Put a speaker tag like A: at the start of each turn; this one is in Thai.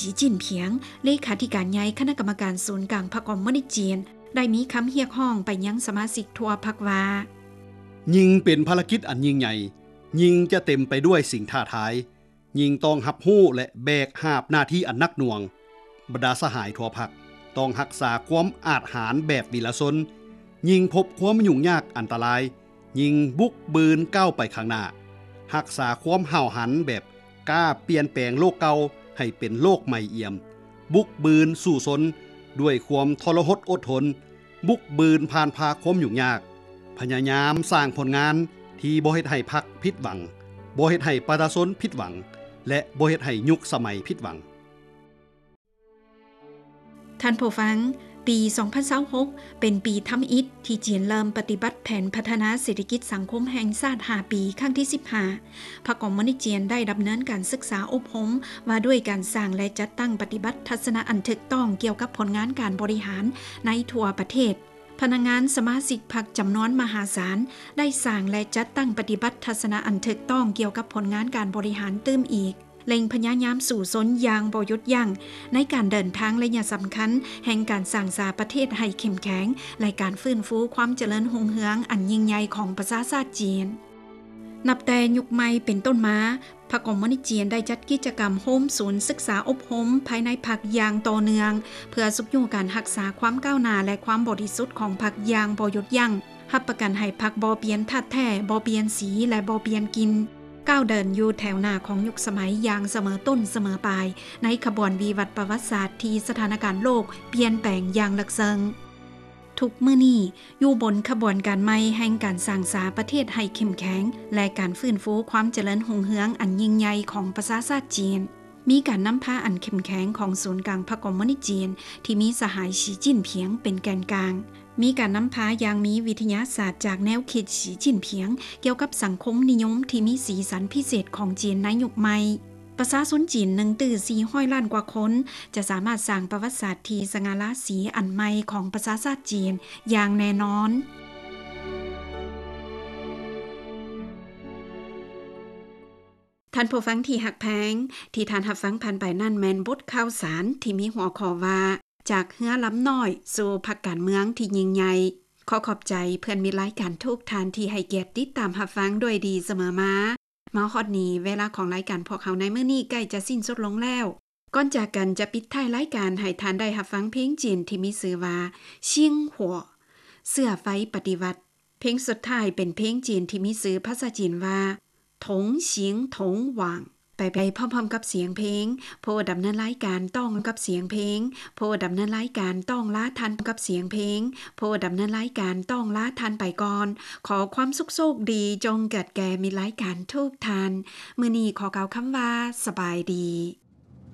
A: สีจิ้นเพียงเลขาธิการใหญ่คณะกรรมการศูนย์กลางพรรคคอมมิวนิสต์จีนได้มีคำเรียกร้องไปยังสมาชิกทั่วพรรคว่า
B: ยิ่งเป็นภารกิจอันยิ่งใหญ่ยิ่งจะเต็มไปด้วยสิ่งท้าทายยิ่งต้องรับรู้และแบกหาบหน้าที่อันหนักหน่วงบรรดาสหายทั่วพรรคต้องรักษาความอาจหาญแบบวิลชนยิ่งพบความยุ่งยากอันตรายยิ่งบุกบืนก้าวไปข้างหน้ารักษาความห่าวหันแบบกล้าเปลี่ยนแปลงโลกเก่าให้เป็นโลกใหม่เอี่ยมบุกบืนสู่ชนด้วยความทรหดอดทนบุกบืนผ่านพาความยุ่งยากพยายามสร้างผลงานที่บ่เฮ็ดให้พรรคผิดหวังบ่เฮ็ดให้ประชาชนผิดหวังและบ่เฮ็ดให้ยุคสมัยผิดหวัง
A: ท่านผู้ฟังปี2026เป็นปีทำอิฐที่จีนเริ่มปฏิบัติแผนพัฒนาเศรษฐกิจสังคมแห่งชาติ5ปีครั้งที่15พรรคคอมมิวนิสต์จีนได้ดำเนินการศึกษาอบรมว่าด้วยการสร้างและจัดตั้งปฏิบัติทัศนะอันถูกต้องเกี่ยวกับผลงานการบริหารในทั่วประเทศพนักงานสมาชิกพรรคจำนวนมหาศาลได้สร้างและจัดตั้งปฏิบัติทัศนะอันถูกต้องเกี่ยวกับผลงานการบริหารตื้มอีกเล็งพยายามสู่สนอย่างบ่หยุดยั้งในการเดินทางระยะสำคัญแห่งการสร้างสาประเทศให้เข้มแข็งและการฟื้นฟูความเจริญรุ่งเรืองอันยิ่งใหญ่ของประชาชาติจีนนับแต่ยุคใหม่เป็นต้นมาพรรคคอมมิวนิสต์จีนได้จัดกิจกรรมโฮมศูนย์ศึกษาอบรมภายในพรรคอย่างต่อเนื่องเพื่อสุขอยู่การรักษาความก้าวหน้าและความบริสุทธิ์ของพรรคอย่างบ่หยุดยั้งรับประกันให้พรรคบ่เปลี่ยนธาตุแท้บ่เปลี่ยนสีและบ่เปลี่ยนกินก้าวเดินอยู่แถวหน้าของยุคสมัยอย่างเสมอต้นเสมอปลายในขบวนวิวัฒน์ประวัติศาสตร์ที่สถานการณ์โลกเปลี่ยนแปลงอย่างลึกซึ้งทุกมื้อนี้อยู่บนขบวนการใหม่แห่งการสร้างสาประเทศให้เข้มแข็งและการฟื้นฟูความเจริญรุ่งเรืองอันยิ่งใหญ่ของประชาชาติจีนมีการนำพาอันเข้มแข็งของศูนย์กลางพรรคคอมมิวนิสต์จีนที่มีสหายสีจิ้นเพียงเป็นแกนกลางมีการนำพาอย่างมีวิทยาศาสตร์จากแนวคิดสีจิ้นเพียงเกี่ยวกับสังคมนิยมที่มีสีสันพิเศษของจีนในยุคใหม่ประชาชนจีน1.4 ล้านกว่าคนจะสามารถสร้างประวัติศาสตร์ที่สง่าราศีอันใหม่ของประชาชาติจีนอย่างแน่นอนท่านผู้ฟังที่หักแพงที่ท่านรับฟังผ่านไปนั่นแม่นบทข่าวสารที่มีหัวข้อว่าจากเฮือล้ำน้อยสู่พรรคการเมืองที่ยิ่งใหญ่ขอขอบใจเพื่อนมิตรรายการทุกท่านที่ให้เกียรติติดตามรับฟังด้วยดีเสมอมาฮอดนี้เวลาของรายการพวกเขาในมื้อนี้ใกล้จะสิ้นสุดลงแล้วก่อนจากกันจะปิดท้ายรายการให้ท่านได้รับฟังเพลงจีนที่มีชื่อว่าชิงหัวเสื้อไฟปฏิวัติเพลงสุดท้ายเป็นเพลงจีนที่มีชื่อภาษาจีนว่าถงชิงถงหว่างไปพร้อมๆกับเสียงเพลงผู้ดำเนินรายการต้องกับเสียงเพลงผู้ดำเนินรายการต้องลาทันกับเสียงเพลงผู้ดำเนินรายการต้องลาทันไปก่อนขอความสุขโชคดีจงเกิดแก่มีรายการทุกท่านมื้อนี้ขอกล่าวคำว่าสบายดี